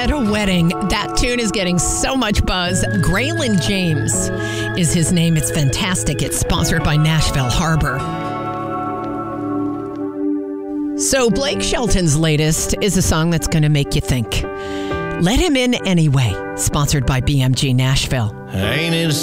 at a wedding. That tune is getting so much buzz. Graylin James is his name. It's fantastic. It's sponsored by Nashville Harbor. So Blake Shelton's latest is a song that's going to make you think. Let Him In Anyway, sponsored by BMG Nashville. Ain't it